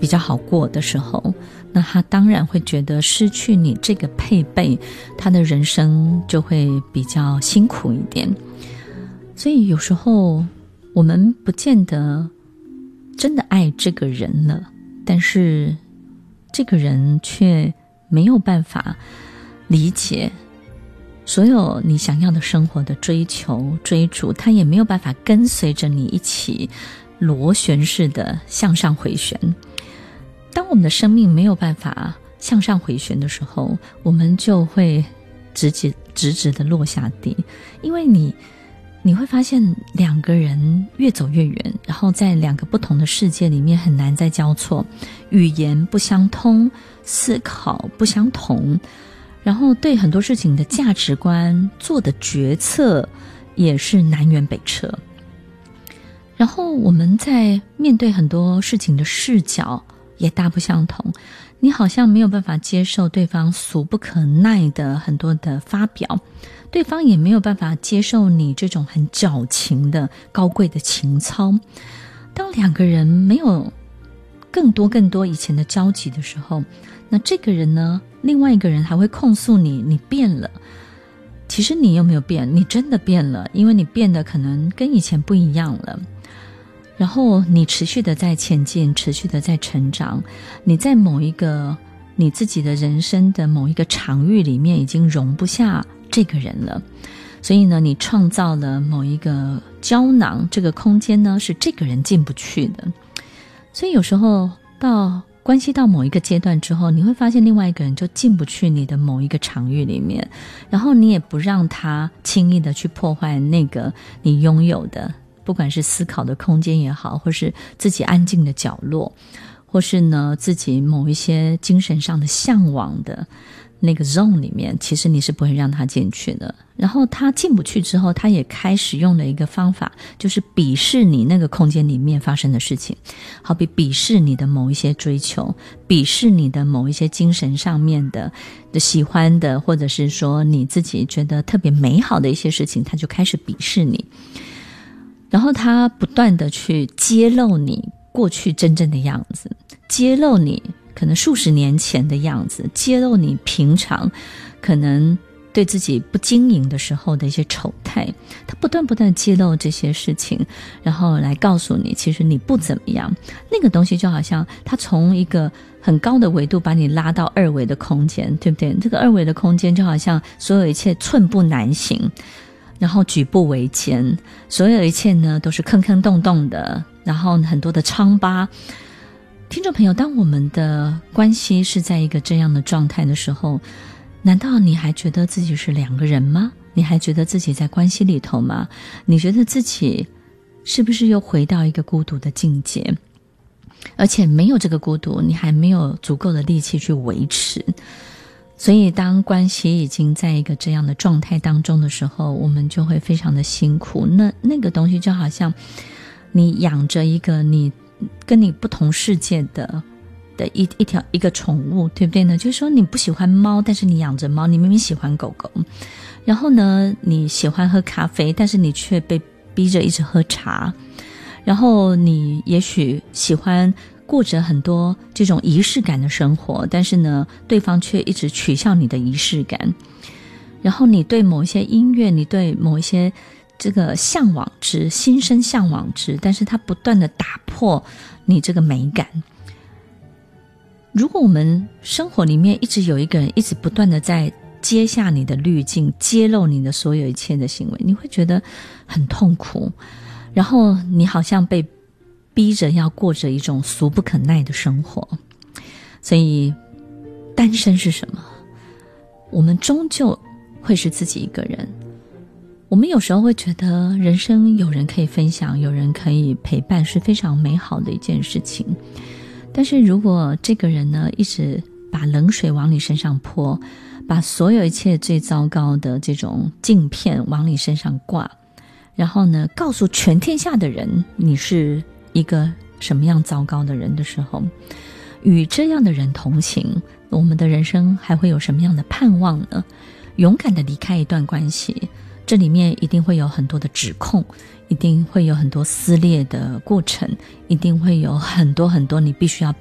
比较好过的时候，那他当然会觉得失去你这个配备，他的人生就会比较辛苦一点。所以有时候我们不见得真的爱这个人了，但是这个人却没有办法理解所有你想要的生活的追求追逐，他也没有办法跟随着你一起螺旋式的向上回旋。当我们的生命没有办法向上回旋的时候，我们就会直直的落下地。因为你会发现两个人越走越远，然后在两个不同的世界里面很难再交错，语言不相通，思考不相同，然后对很多事情的价值观做的决策也是南辕北辙。然后我们在面对很多事情的视角也大不相同，你好像没有办法接受对方俗不可耐的很多的发表，对方也没有办法接受你这种很矫情的高贵的情操。当两个人没有更多以前的交集的时候，那这个人呢，另外一个人还会控诉你变了。其实你又没有变，你真的变了，因为你变得可能跟以前不一样了。然后你持续的在前进，持续的在成长，你在某一个你自己的人生的某一个场域里面已经容不下这个人了，所以呢，你创造了某一个胶囊，这个空间呢是这个人进不去的。所以有时候关系到某一个阶段之后，你会发现另外一个人就进不去你的某一个场域里面，然后你也不让他轻易的去破坏那个你拥有的，不管是思考的空间也好，或是自己安静的角落，或是呢自己某一些精神上的向往的那个 zone 里面，其实你是不会让他进去的。然后他进不去之后，他也开始用了一个方法，就是鄙视你那个空间里面发生的事情，好比鄙视你的某一些追求，鄙视你的某一些精神上面的喜欢的，或者是说你自己觉得特别美好的一些事情，他就开始鄙视你。然后他不断的去揭露你过去真正的样子，揭露你可能数十年前的样子，揭露你平常可能对自己不经营的时候的一些丑态，他不断地揭露这些事情，然后来告诉你其实你不怎么样。那个东西就好像他从一个很高的维度把你拉到二维的空间，对不对？这个二维的空间就好像所有一切寸步难行，然后举步维艰，所有一切呢都是坑坑洞洞的，然后很多的疮疤。听众朋友，当我们的关系是在一个这样的状态的时候，难道你还觉得自己是两个人吗？你还觉得自己在关系里头吗？你觉得自己是不是又回到一个孤独的境界？而且没有这个孤独，你还没有足够的力气去维持。所以当关系已经在一个这样的状态当中的时候，我们就会非常的辛苦。那个东西就好像你养着一个你跟你不同世界的一个宠物，对不对呢？就是说你不喜欢猫，但是你养着猫，你明明喜欢狗狗。然后呢，你喜欢喝咖啡，但是你却被逼着一直喝茶。然后你也许喜欢过着很多这种仪式感的生活，但是呢，对方却一直取笑你的仪式感。然后你对某一些音乐，你对某一些这个向往之，心生向往之，但是它不断的打破你这个美感。如果我们生活里面一直有一个人一直不断的在揭下你的滤镜，揭露你的所有一切的行为，你会觉得很痛苦，然后你好像被逼着要过着一种俗不可耐的生活。所以单身是什么？我们终究会是自己一个人。我们有时候会觉得人生有人可以分享，有人可以陪伴，是非常美好的一件事情。但是如果这个人呢，一直把冷水往你身上泼，把所有一切最糟糕的这种镜片往你身上挂，然后呢，告诉全天下的人你是一个什么样糟糕的人的时候，与这样的人同行，我们的人生还会有什么样的盼望呢？勇敢地离开一段关系，这里面一定会有很多的指控，一定会有很多撕裂的过程，一定会有很多你必须要